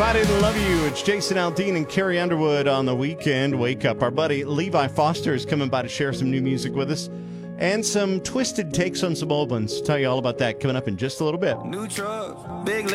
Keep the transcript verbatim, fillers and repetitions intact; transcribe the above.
I Didn't Love You, it's Jason Aldean and Carrie Underwood on the weekend Wake Up. Our buddy Levi Foster is coming by to share some new music with us and some twisted takes on some old ones. Tell you all about that coming up in just a little bit. New truck, big